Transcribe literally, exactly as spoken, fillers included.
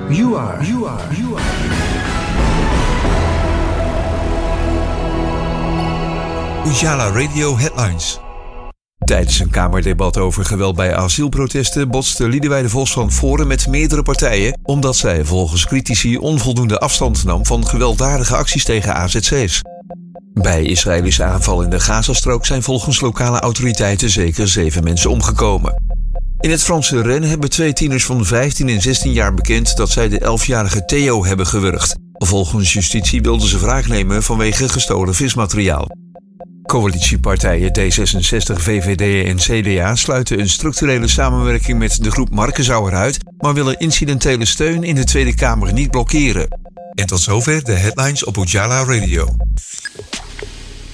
You are, you are, you are. Ujala Radio Headlines. Tijdens een kamerdebat over geweld bij asielprotesten botste Liedewij Vos van Forum met meerdere partijen, omdat zij volgens critici onvoldoende afstand nam van gewelddadige acties tegen A Z C's. Bij Israëlische aanval in de Gazastrook zijn volgens lokale autoriteiten zeker zeven mensen omgekomen. In het Franse Rennes hebben twee tieners van vijftien en zestien jaar bekend dat zij de elfjarige Theo hebben gewurgd. Volgens justitie wilden ze wraak nemen vanwege gestolen vismateriaal. Coalitiepartijen D zesenzestig, V V D en C D A sluiten een structurele samenwerking met de groep Markenzauer uit, maar willen incidentele steun in de Tweede Kamer niet blokkeren. En tot zover de headlines op Ujala Radio.